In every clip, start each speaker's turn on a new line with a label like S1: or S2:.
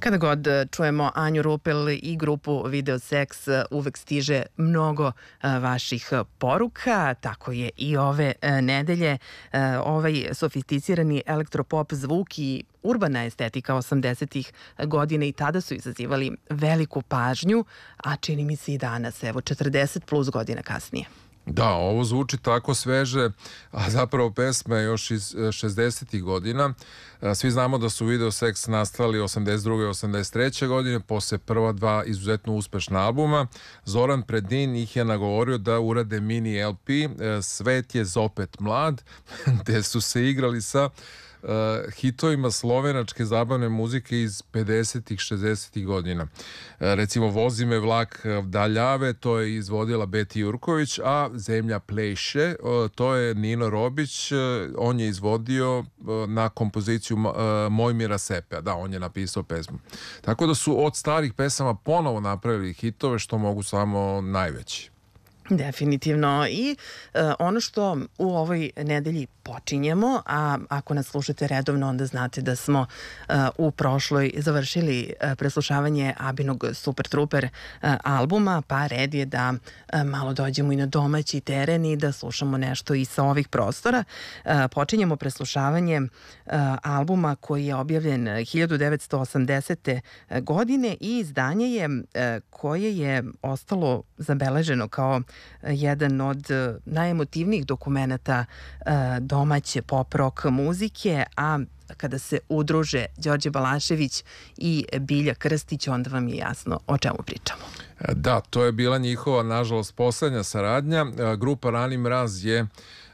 S1: Kada god čujemo Anju Rupel i grupu Video Seks, uvek stiže mnogo vaših poruka, tako je i ove nedelje. Ovaj sofisticirani elektropop zvuk i urbana estetika 80-ih godina i tada su izazivali veliku pažnju, a čini mi se i danas, evo 40 plus godina kasnije.
S2: Da, ovo zvuči tako sveže, a zapravo pesma je još iz 60-ih godina. Svi znamo da su Video Seks nastali 82. i 83. godine, posle prva dva izuzetno uspešna albuma. Zoran Predin ih je nagovorio da urade mini LP Svet je zopet mlad, gde su se igrali sa hitovima slovenačke zabavne muzike iz 50-ih, 60-ih godina. Recimo Vozi me vlak daljave, to je izvodila Beti Jurković, a Zemlja pleše, to je Nino Robić, on je izvodio na kompoziciju Mojmira Sepea. Da, on je napisao pesmu. Tako da su od starih pesama ponovo napravili hitove, što mogu samo najveći.
S1: Definitivno. I ono što u ovoj nedelji počinjemo, a ako nas slušate redovno, onda znate da smo u prošloj završili preslušavanje Abinog Super Trooper albuma, pa red je da malo dođemo i na domaći teren i da slušamo nešto i sa ovih prostora. Počinjemo preslušavanje albuma koji je objavljen 1980. godine i izdanje je koje je ostalo zabeleženo kao jedan od najemotivnijih dokumenata domaće pop rock muzike, a kada se udruže Đorđe Balašević i Bilja Krstić, onda vam je jasno o čemu pričamo.
S2: Da, to je bila njihova, nažalost, poslednja saradnja. Grupa Rani mraz je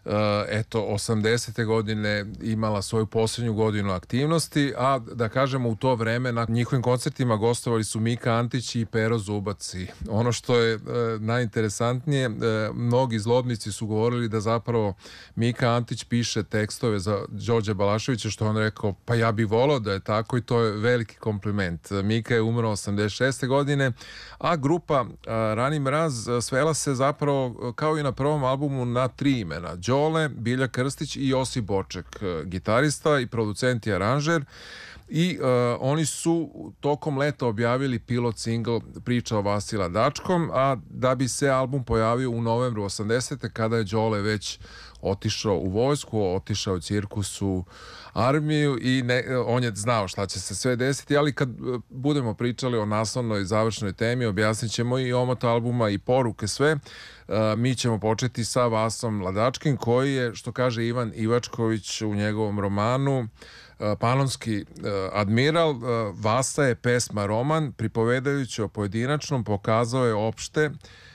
S2: 80. godine imala svoju posljednju godinu aktivnosti, a da kažemo u to vreme na njihovim koncertima gostovali su Mika Antić i Pero Zubac. Ono što je najinteresantnije, mnogi zlobnici su govorili da zapravo Mika Antić piše tekstove za Đorđe Balaševića, što on rekao, pa ja bih volao da je tako, i to je veliki kompliment. Mika je umro 86. godine, a grupa Rani mraz svela se zapravo kao i na prvom albumu na 3 imena: Đole, Bilja Krstić i Josip Boček, gitarista i producent i aranžer. I oni su tokom leta objavili pilot single Priča o Vasila Dačkom, a da bi se album pojavio u novembru 80. kada je Đole već otišao u vojsku, otišao u cirkus, u armiju i on je znao šta će se sve desiti, ali kad budemo pričali o naslovnoj završnoj temi, objasnit ćemo i omot albuma i poruke sve. Mi ćemo početi sa Vasom Ladačkim, koji je, što kaže Ivan Ivačković u njegovom romanu Panonski admiral, Vasa je pesma roman, pripovedajući o pojedinačnom, pokazao je opšte.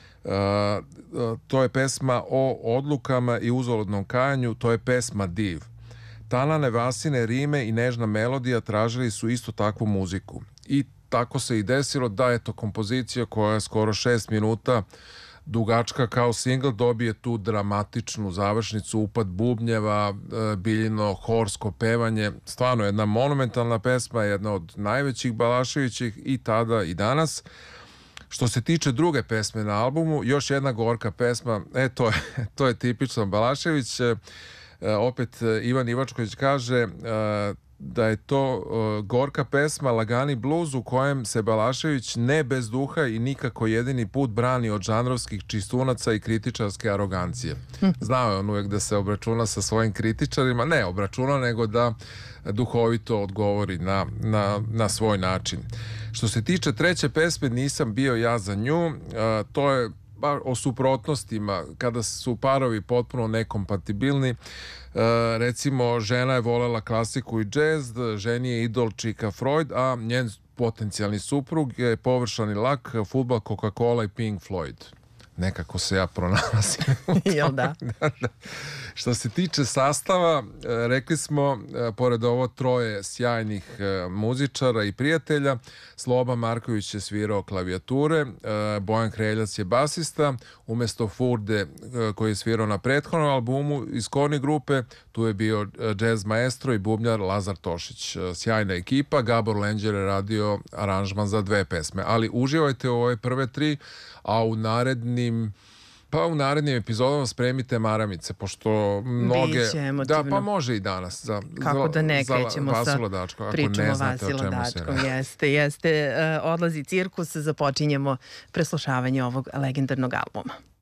S2: To je pesma o odlukama i uzaludnom kajanju, to je pesma div. Tanane Vasine rime i nežna melodija tražili su isto takvu muziku. I tako se i desilo da je to kompozicija koja je skoro 6 minuta dugačka kao singl dobije tu dramatičnu završnicu, upad bubnjeva, Biljino horsko pevanje. Stvarno jedna monumentalna pesma, jedna od najvećih Balaševićih i tada i danas. Što se tiče druge pesme na albumu, još jedna gorka pesma, to je tipično Balašević. Opet Ivan Ivačković kaže da je to gorka pesma, lagani bluz u kojem se Balašević ne bez duha i nikako jedini put brani od žanrovskih čistunaca i kritičarske arogancije. Znao je on uvijek da se obračuna sa svojim kritičarima, ne obračuna, nego da duhovito odgovori na svoj način. Što se tiče treće pesme, Nisam bio ja za nju, to je o suprotnostima, kada su parovi potpuno nekompatibilni. Recimo, žena je volela klasiku i džez, ženi je idol čika Freud, a njen potencijalni suprug je površan i lak, fudbal, Coca-Cola i Pink Floyd. Nekako se ja pronalazim.
S1: Jel da?
S2: Da. Što se tiče sastava, rekli smo, pored ovo troje sjajnih muzičara i prijatelja, Sloba Marković je svirao klavijature, Bojan Kreljac je basista, umesto Furde koji je svirao na prethodnom albumu iz Korni grupe, tu je bio jazz maestro i bubnjar Lazar Tošić. Sjajna ekipa, Gabor Lenđer je radio aranžman za 2 pesme, ali uživajte u ove prve 3, a u narednim Pa u narednim epizodama spremite maramice, pošto mnoge...
S1: Biće emotivno.
S2: Da, pa može i danas.
S1: Kako da ne, krećemo sa pričom o Vasilu Dačkom. Jeste. Odlazi cirkus, započinjemo preslušavanje ovog legendarnog albuma.